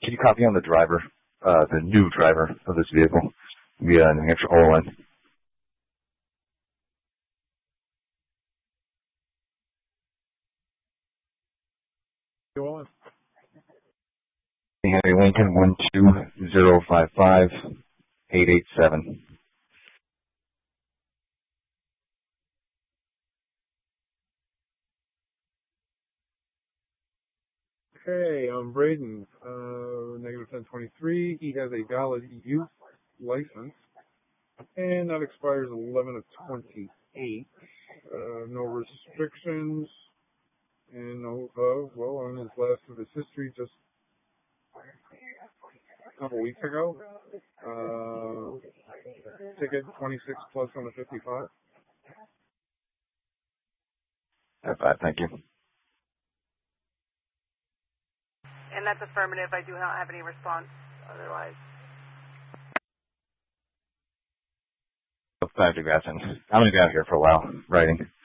Can you copy on the driver, the new driver of this vehicle via New Hampshire OLN? Go on. Henry Lincoln 12055-887. Okay, Braden, negative 1023. He has a valid youth license, and that expires 11 of 28. No restrictions, and no, well, on his last of his history, just a couple weeks ago. Ticket 26 plus on the 55. F5, thank you. And that's affirmative. I do not have any response otherwise. F5 to Grafton. I'm going to be out here for a while, writing.